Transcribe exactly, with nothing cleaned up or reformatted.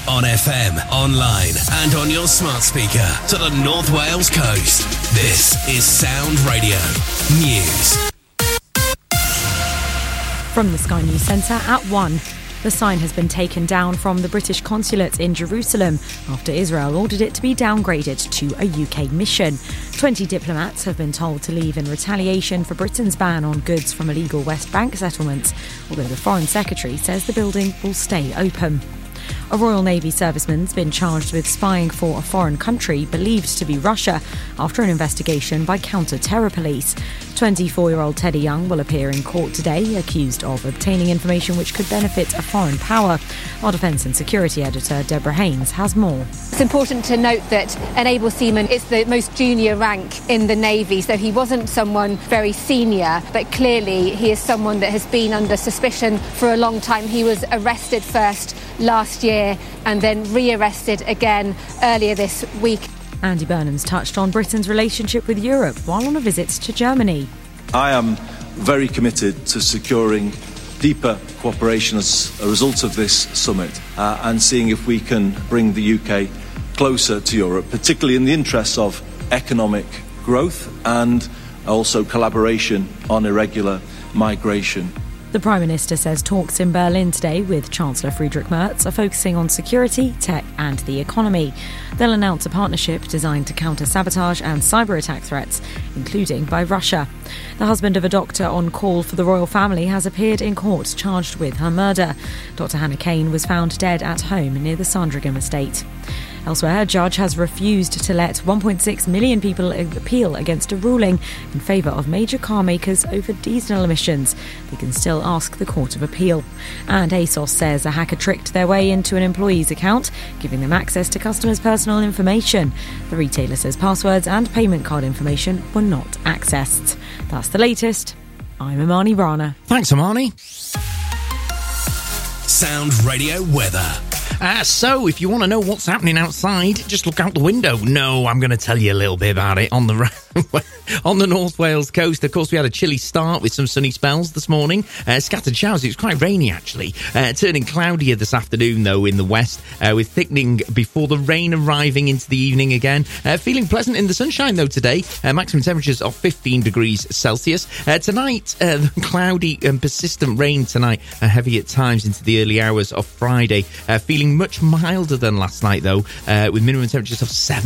on F M, online and on your smart speaker to the North Wales coast. This is Sound Radio News. From the Sky News Centre at one. The sign has been taken down from the British consulate in Jerusalem after Israel ordered it to be downgraded to a U K mission. twenty diplomats have been told to leave in retaliation for Britain's ban on goods from illegal West Bank settlements, although the Foreign Secretary says the building will stay open. A Royal Navy serviceman's been charged with spying for a foreign country believed to be Russia after an investigation by counter-terror police. twenty-four-year-old Teddy Young will appear in court today, accused of obtaining information which could benefit a foreign power. Our Defence and Security Editor Deborah Haynes has more. It's important to note that an able seaman is the most junior rank in the Navy, so he wasn't someone very senior, but clearly he is someone that has been under suspicion for a long time. He was arrested first last year and then re-arrested again earlier this week. Andy Burnham's touched on Britain's relationship with Europe while on a visit to Germany. I am very committed to securing deeper cooperation as a result of this summit uh, and seeing if we can bring the U K closer to Europe, particularly in the interests of economic growth and also collaboration on irregular migration. The Prime Minister says talks in Berlin today with Chancellor Friedrich Merz are focusing on security, tech and the economy. They'll announce a partnership designed to counter sabotage and cyber attack threats, including by Russia. The husband of a doctor on call for the royal family has appeared in court charged with her murder. Doctor Hannah Kane was found dead at home near the Sandringham estate. Elsewhere, a judge has refused to let one point six million people appeal against a ruling in favour of major car makers over diesel emissions. They can still ask the Court of Appeal. And ASOS says a hacker tricked their way into an employee's account, giving them access to customers' personal information. The retailer says passwords and payment card information were not accessed. That's the latest. I'm Imani Rana. Thanks, Imani. Sound Radio weather. Uh, so, if you want to know what's happening outside, just look out the window. No, I'm going to tell you a little bit about it on the on the North Wales coast. Of course, we had a chilly start with some sunny spells this morning. Uh, scattered showers. It was quite rainy, actually. Uh, turning cloudier this afternoon, though, in the west, uh, with thickening before the rain arriving into the evening again. Uh, feeling pleasant in the sunshine, though, today. Uh, maximum temperatures of fifteen degrees Celsius. Uh, tonight, uh, cloudy and persistent rain tonight, uh, heavy at times into the early hours of Friday. Uh, feeling much milder than last night, though, uh, with minimum temperatures of seven.